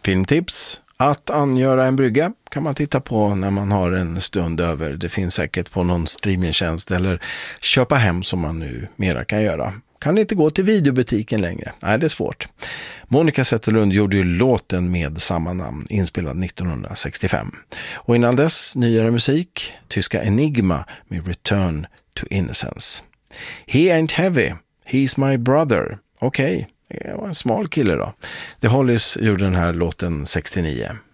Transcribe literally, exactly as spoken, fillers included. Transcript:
Filmtips. Att angöra en brygga kan man titta på när man har en stund över. Det finns säkert på någon streamingtjänst eller köpa hem som man nu mera kan göra. Kan inte gå till videobutiken längre. Nej, det är svårt. Monica Zetterlund gjorde ju låten med samma namn, inspelad nittonhundrasextiofem. Och innan dess nyare musik, tyska Enigma med Return to Innocence. He ain't heavy, he's my brother. Okej, okay. Det var en smal kille då. The Hollies gjorde den här låten sextionio.